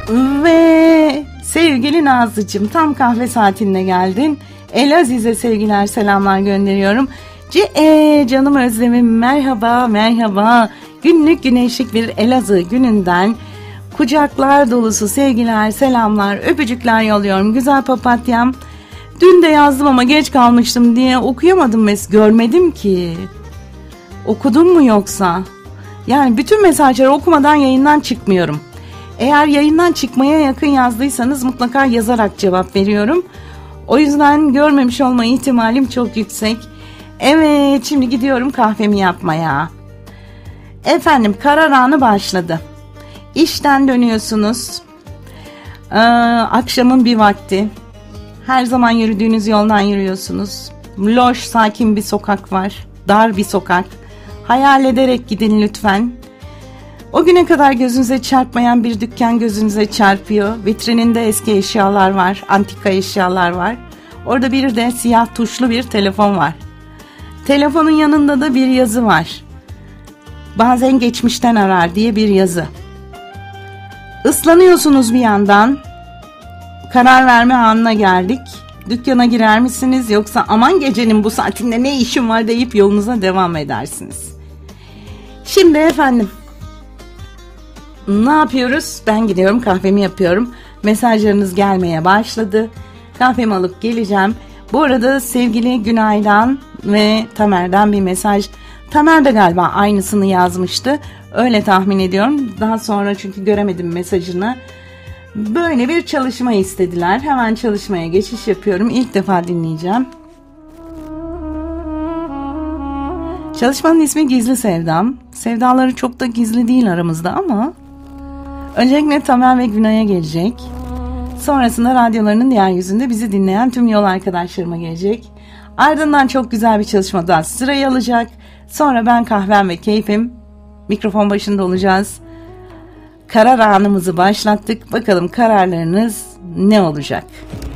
Ve sevgili Nazlıcığım, tam kahve saatinde geldin. Elaziz'e sevgiler, selamlar gönderiyorum. Canım Özlem'im, merhaba. Günlük güneşlik bir Elazığ gününden kucaklar dolusu sevgiler, selamlar, öpücükler yolluyorum. Güzel papatyam. Dün de yazdım ama geç kalmıştım diye okuyamadım, görmedim ki. Okudun mu yoksa? Yani bütün mesajları okumadan yayından çıkmıyorum. Eğer yayından çıkmaya yakın yazdıysanız mutlaka yazarak cevap veriyorum. O yüzden görmemiş olma ihtimalim çok yüksek. Evet, şimdi gidiyorum kahvemi yapmaya. Efendim, karar anı başladı. İşten dönüyorsunuz. Akşamın bir vakti. Her zaman yürüdüğünüz yoldan yürüyorsunuz. Loş, sakin bir sokak var. Dar bir sokak. Hayal ederek gidin lütfen. O güne kadar gözünüze çarpmayan bir dükkan gözünüze çarpıyor. Vitrininde eski eşyalar var, antika eşyalar var. Orada bir de siyah tuşlu bir telefon var. Telefonun yanında da bir yazı var. Bazen geçmişten arar diye bir yazı. Islanıyorsunuz bir yandan. Karar verme anına geldik. Dükkana girer misiniz, yoksa aman gecenin bu saatinde ne işim var deyip yolunuza devam edersiniz? Şimdi efendim, ne yapıyoruz? Ben gidiyorum, kahvemi yapıyorum. Mesajlarınız gelmeye başladı. Kahvemi alıp geleceğim. Bu arada sevgili Günay'dan ve Tamer'den bir mesaj. Tamer de galiba aynısını yazmıştı. Öyle tahmin ediyorum. Daha sonra çünkü göremedim mesajını. Böyle bir çalışma istediler. Hemen çalışmaya geçiş yapıyorum. İlk defa dinleyeceğim. Çalışmanın ismi Gizli Sevdam. Sevdaları çok da gizli değil aramızda ama öncelikle Tamer ve Günay'a gelecek. Sonrasında radyolarının diğer yüzünde bizi dinleyen tüm yol arkadaşlarıma gelecek. Ardından çok güzel bir çalışmadan sırayı alacak. Sonra ben, kahvem ve keyfim mikrofon başında olacağız. Karar anımızı başlattık. Bakalım kararlarınız ne olacak?